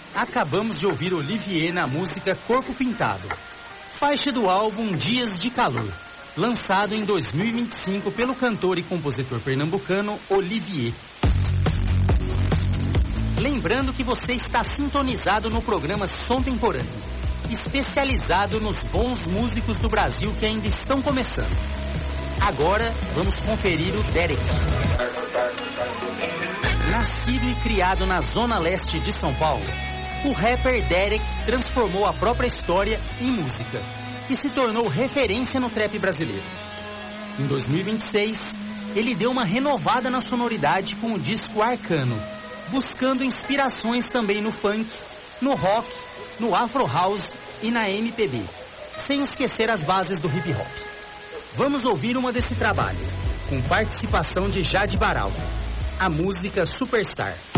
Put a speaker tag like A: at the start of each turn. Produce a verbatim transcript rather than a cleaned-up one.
A: Acabamos de ouvir Olivier na música Corpo Pintado, faixa do álbum Dias de Calor, lançado em dois mil e vinte e cinco pelo cantor e compositor pernambucano Olivier. Lembrando que você está sintonizado no programa Som Temporâneo, especializado nos bons músicos do Brasil que ainda estão começando. Agora vamos conferir o Derek. Nascido e criado na zona leste de São Paulo, o rapper Derek transformou a própria história em música e se tornou referência no trap brasileiro. Em dois mil e vinte e seis, ele deu uma renovada na sonoridade com o disco Arcano, buscando inspirações também no funk, no rock, no afro house e na M P B, sem esquecer as bases do hip hop. Vamos ouvir uma desse trabalho, com participação de Jade Baral, a música Superstar.